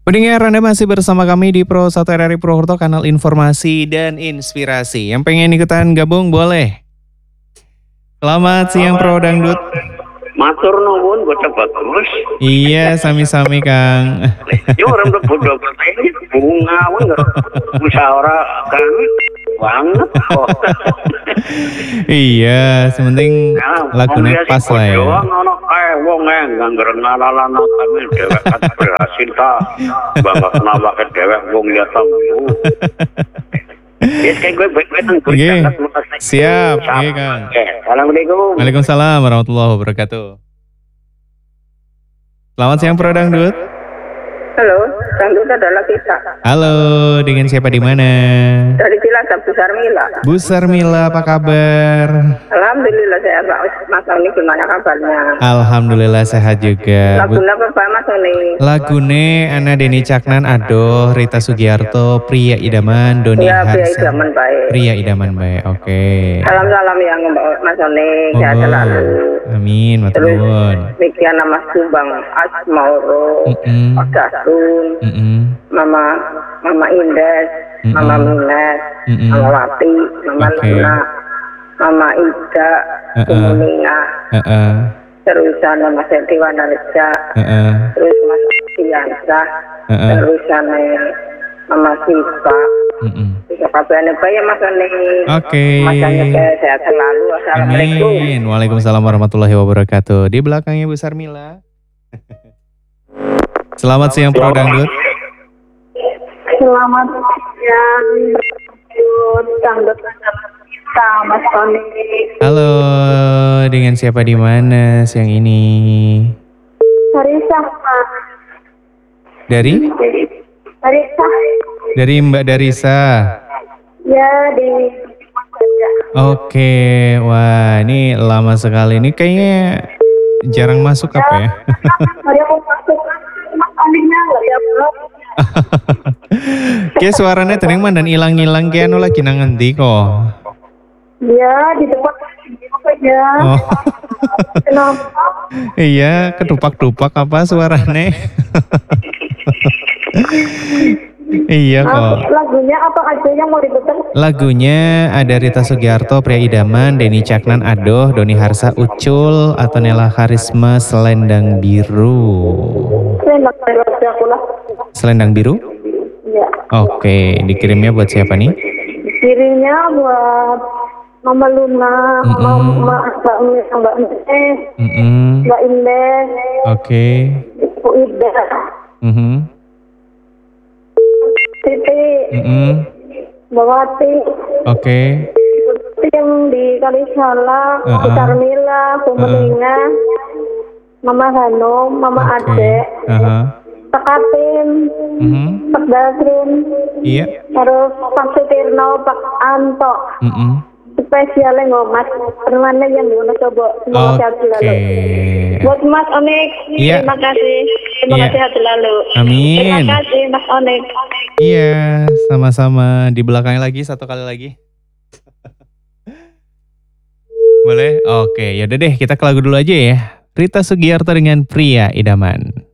Pendengar, Anda masih bersama kami di Pro 1 RRI Purwokerto, kanal informasi dan inspirasi. Yang pengen ikutan gabung boleh. Selamat siang Pro Dangdut. Matur nuwun bocah bagus. Iya, sami-sami Kang. Yo orang bodoh ini bunga enggak musyawarah kan banget kok. Iya, sementing lagunya pas lah ya. Doang ono kae wong nganggur ngalalan kami dhewek kan berhasil ta. Bangga kenapa ke dhewek wong ya tahu. Yes, kayak gue Oke, siap. Oke Kang. Assalamualaikum. Waalaikumsalam warahmatullahi wabarakatuh. Selamat siang Pro Dangdut. Halo, Dangdut adalah kita. Halo, dengan siapa di mana? Dari Cilacap, Bu Sarmila. Bu Sarmila, apa kabar? Alhamdulillah sehat Pak. Mas Oni gimana kabarnya? Alhamdulillah sehat juga. Lagu apa Pak Mas Oni? Lagune Ana Deni Caknan, Adoh, Rita Sugiarto, Pria Idaman, Doni Ya, Pria Harsa. Idaman baik. Pria Idaman baik, oke. Salam-salam yang Mas Oni, sehat selalu. Amin, matur Terus nuwun. demikian nama Subang, Asmauro, Odasun, Mama Indes, Mama Minet, Mama Wati, Mama Luna, Mama Ida, Kuninga, terusan Mas Setiwana Reja, terus Mas Tiansa, terusan Mama Siva, bisa kabarnya baik ya Mas Oni. Oke. Masanya sehat selalu. Assalamualaikum. Amin. Waalaikumsalam warahmatullahi wabarakatuh. Di belakangnya Bu Sarmila. Selamat siang Pro Dangdut. Selamat siang, Dangdut kita, Mas Tony. Halo, dengan siapa di mana siang ini? Harisa, Pak. Dari? Harisa. Dari Mbak Darisa. Ya, di Oke, wah ini lama sekali. Ini kayaknya jarang masuk apa ya? Hari aku masuk, Mas Tony-nya nggak ya, belum. Kayak suaranya tering man dan hilang-hilang kayak anu lagi nang ngendi kok. Ya, di depan ya. Oh. Kenapa? Iya, kedupak-dupak apa suaranya? Iya kok. Lagunya apa aja yang mau diputar? Lagunya ada Rita Sugiarto, Pria Idaman, Deni Caknan, Adoh, Doni Harsa, Ucul, atau Nela Karisma, Selendang Biru. Selendang Biru? Ya. Oke, dikirimnya buat siapa nih? Kirimnya buat Mama Luna, Mbak Indes, Mbak Indes, Oke. Ibu Ida, Titi, Mbak Wati, Oke. yang di Kalisala, Bu Sarmila, Bu Meninga, Mama Hanum, Mama Ade, Pak Katim, Pak Basrin, Iya. terus Pak Sutirno, Pak Anto. Spesialnya ngomas permane yang di coba semua sehat selalu. Buat Mas Onik, terima kasih. Terima kasih sehat selalu. Amin. Terima kasih Mas Onik. Iya, sama-sama. Di belakangnya lagi satu kali lagi. Boleh? Oke, yaudah deh kita ke lagu dulu aja ya. Rita Sugiarto dengan Pria Idaman.